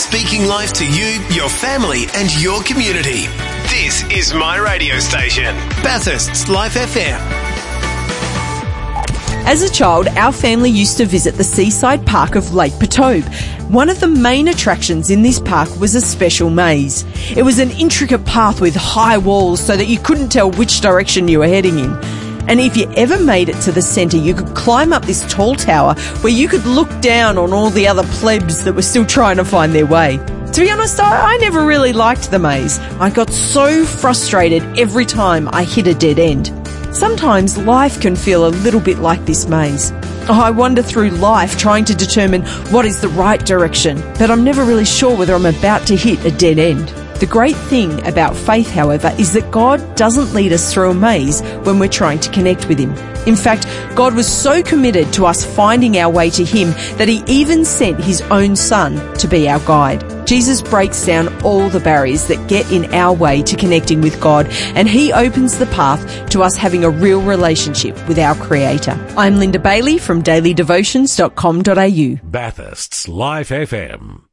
speaking life to you, your family and your community. This is my radio station, Bathurst's Life FM. As a child, our family used to visit the seaside park of Lake Patobe. One of the main attractions in this park was a special maze. It was an intricate path with high walls so that you couldn't tell which direction you were heading in. And if you ever made it to the centre, you could climb up this tall tower where you could look down on all the other plebs that were still trying to find their way. To be honest, I never really liked the maze. I got so frustrated every time I hit a dead end. Sometimes life can feel a little bit like this maze. I wander through life trying to determine what is the right direction, but I'm never really sure whether I'm about to hit a dead end. The great thing about faith, however, is that God doesn't lead us through a maze when we're trying to connect with Him. In fact, God was so committed to us finding our way to Him that He even sent His own Son to be our guide. Jesus breaks down all the barriers that get in our way to connecting with God, and He opens the path to us having a real relationship with our Creator. I'm Linda Bailey from dailydevotions.com.au. Bathurst's Life FM.